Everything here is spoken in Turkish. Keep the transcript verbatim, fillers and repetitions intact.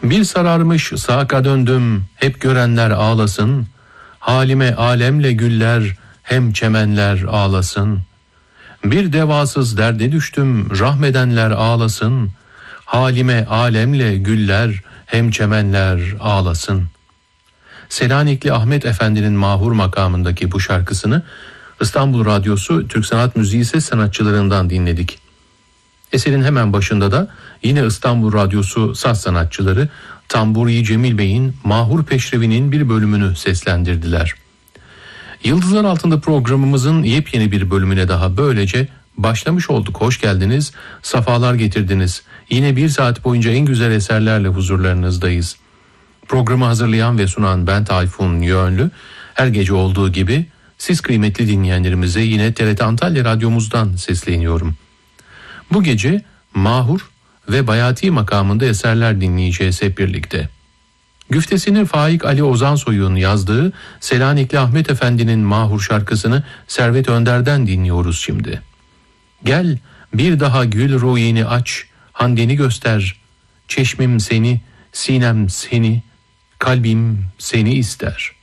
Bir sararmış sağa döndüm, hep görenler ağlasın. Halime alemle güller, hem çemenler ağlasın. Bir devasız derde düştüm, rahmedenler ağlasın. Halime alemle güller, hem çemenler ağlasın. Selanikli Ahmet Efendi'nin mahur makamındaki bu şarkısını İstanbul Radyosu Türk Sanat Müziği ses sanatçılarından dinledik. Eserin hemen başında da yine İstanbul Radyosu saz sanatçıları Tamburi Cemil Bey'in Mahur Peşrevi'nin bir bölümünü seslendirdiler. Yıldızlar Altında programımızın yepyeni bir bölümüne daha böylece başlamış olduk. Hoş geldiniz, safalar getirdiniz. Yine bir saat boyunca en güzel eserlerle huzurlarınızdayız. Programı hazırlayan ve sunan ben Tayfun Yönlü. Her gece olduğu gibi siz kıymetli dinleyenlerimize yine T R T Antalya Radyomuzdan sesleniyorum. Bu gece Mahur ve Bayati makamında eserler dinleyeceğiz hep birlikte. Güftesini Faik Ali Ozansoy'un yazdığı Selanikli Ahmet Efendi'nin Mahur şarkısını Servet Önder'den dinliyoruz şimdi. Gel bir daha gül ruhini aç, handeni göster, çeşmim seni, sinem seni, kalbim seni ister.